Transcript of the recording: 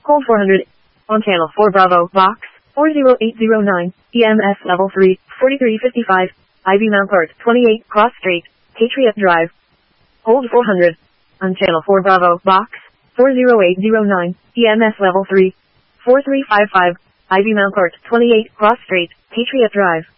Hold 400. On channel 4 Bravo, box, 40809, EMS level 3, 4355, Ivy Mount Court, 28, Cross Street, Patriot Drive. Hold 400. On channel 4 Bravo, box, 40809, EMS level 3, 4355, Ivy Mount Court, 28, Cross Street, Patriot Drive.